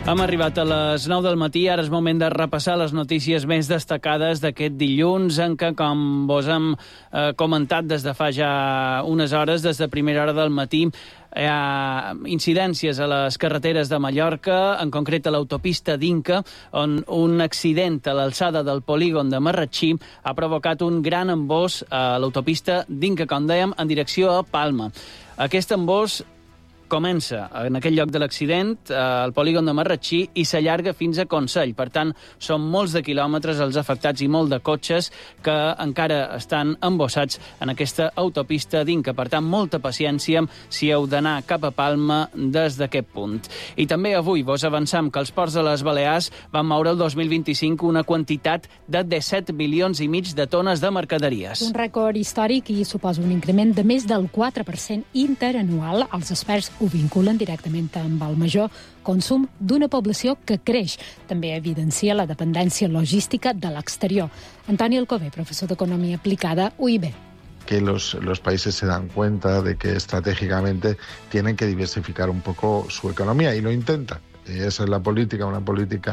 Hem arribat a les 9 del matí, ara és moment de repassar les notícies més destacades d'aquest dilluns, en què, com vos hem comentat des de fa ja unes hores, des de primera hora del matí, hi ha incidències a les carreteres de Mallorca, en concret a l'autopista d'Inca, on un accident a l'alçada del polígon de Marratxí ha provocat un gran embòs a l'autopista d'Inca, com dèiem, en direcció a Palma. Aquest embòs comença en aquell lloc de l'accident, al polígon de Marratxí, i s'allarga fins a Consell. Per tant, són molts de quilòmetres els afectats i molt de cotxes que encara estan embossats en aquesta autopista d'Inca. Per tant, molta paciència si heu d'anar cap a Palma des d'aquest punt. I també avui vos avançam que els ports de les Balears van moure el 2025 una quantitat de 17 milions i mig de tones de mercaderies. Un rècord històric i suposa un increment de més del 4% interanual. Els experts ho vinculen directament amb el major consum d'una població que creix. També evidencia la dependència logística de l'exterior. Antoni Alcover, profesor d'Economía Aplicada, UIB. Que los países se dan cuenta de que estratégicamente tienen que diversificar un poco su economía y lo intentan. Y esa es la política, una política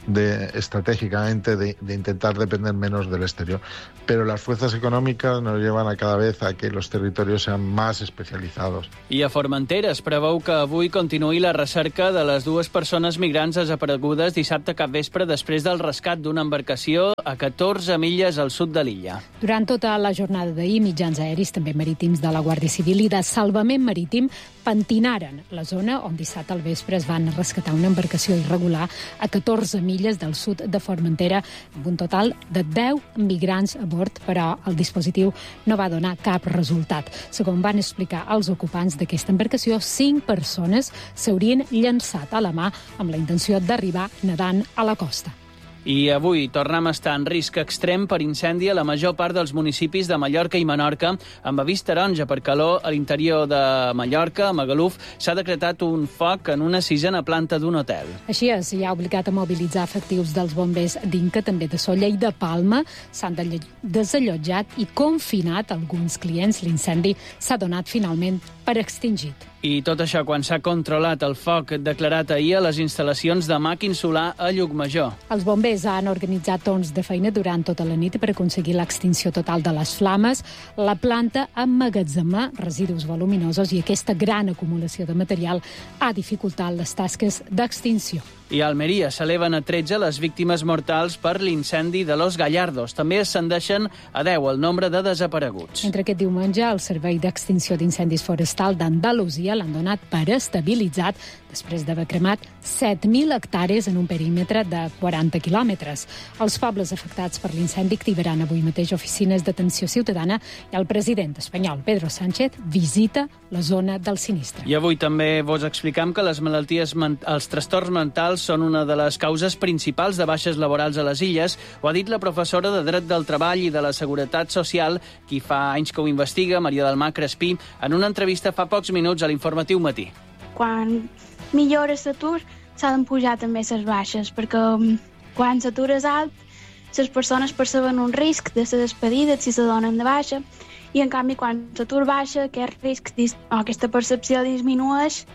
estratégicamente de intentar depender menos del exterior. Pero las fuerzas econòmiques nos llevan a cada vez a que los territorios sean más especializados. I a Formentera es preveu que avui continuï la recerca de les dues persones migrants desaparegudes dissabte capvespre després del rescat d'una embarcació a 14 milles al sud de l'illa. Durant tota la jornada d'ahir, mitjans aeris, també marítims de la Guàrdia Civil i de Salvament Marítim, pentinaren la zona on dissabte al vespre es van rescatar una embarcació irregular a 14 milles del sud de Formentera, amb un total de 10 migrants a bord, però el dispositiu no va donar cap resultat. Segons van explicar els ocupants d'aquesta embarcació, 5 persones s'haurien llançat a la mar amb la intenció d'arribar nedant a la costa. I avui tornem a estar en risc extrem per incendi a la major part dels municipis de Mallorca i Menorca, amb avís taronja per calor a l'interior de Mallorca. A Magaluf s'ha decretat un foc en una 6a planta d'un hotel. Així és, hi ha obligat a mobilitzar efectius dels bombers d'Inca, també de Sóller i de Palma. S'han desallotjat i confinat alguns clients. L'incendi s'ha donat finalment per extingit. I tot això quan s'ha controlat el foc declarat ahir a les instal·lacions de màquin solar a Llucmajor. Els bombers han organitzat torns de feina durant tota la nit per aconseguir l'extinció total de les flames. La planta emmagatzema residus voluminosos i aquesta gran acumulació de material ha dificultat les tasques d'extinció. I a Almeria s'eleven a 13 les víctimes mortals per l'incendi de Los Gallardos. També ascendeixen a 10 el nombre de desapareguts. Entre aquest diumenge, el Servei d'Extinció d'Incendis Forestal d'Andalusia l'han donat per estabilitzat després d'haver cremat 7.000 hectàrees en un perímetre de 40 quilòmetres. Els pobles afectats per l'incendi activaran avui mateix oficines d'atenció ciutadana i el president espanyol, Pedro Sánchez, visita la zona del sinistre. I avui també vos explicam que les malalties, els trastorns mentals són una de les causes principals de baixes laborals a les illes. Ho ha dit la professora de Dret del Treball i de la Seguretat Social, qui fa anys que ho investiga, Maria del Mar Crespí, en una entrevista fa pocs minuts a l'Informatiu Matí. Quan millora l'atur, s'han pujar també les baixes, perquè quan l'atur és alt, les persones perceben un risc de ser despedides si se donen de baixa, i en canvi quan l'atur baixa, aquest risc, aquesta percepció disminueix,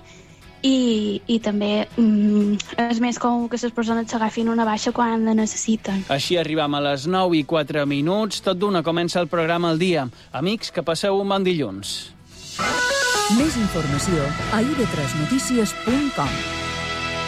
i també és més comú que les persones s'agafin una baixa quan la necessiten. Així arribam a les 9:04. Tot d'una comença el programa al dia. Amics, que passeu un bon dilluns. Més informació a ib3notícies.com.